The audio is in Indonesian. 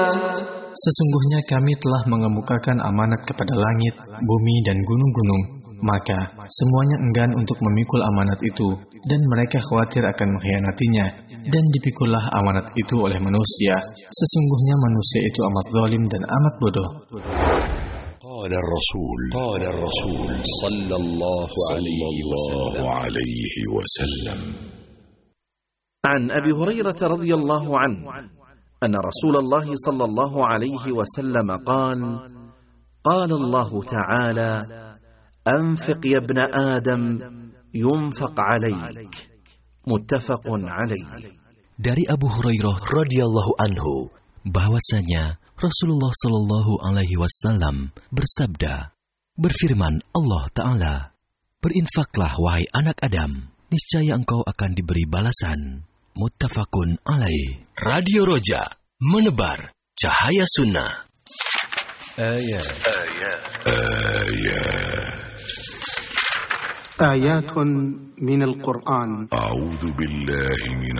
Sesungguhnya kami telah mengemukakan amanat kepada langit, bumi, dan gunung-gunung. Maka semuanya enggan untuk memikul amanat itu, dan mereka khawatir akan mengkhianatinya. Dan dipikullah amanat itu oleh manusia. Sesungguhnya manusia itu amat zalim dan amat bodoh. قال الرسول صلى الله عليه وسلم عن أبي هريرة رضي الله عنه أن رسول الله صلى الله عليه وسلم قال الله تعالى: أنفق يا ابن آدم ينفق عليك. متفق عليه. Dari Abu Hurairah radhiyallahu anhu bahwasanya Rasulullah Shallallahu Alaihi Wasallam bersabda, berfirman Allah Ta'ala, berinfaklah wahai anak Adam, niscaya engkau akan diberi balasan. Muttafaqun alaih. Radio Roja, menebar cahaya sunnah. آيات من القرآن. أعوذ بالله من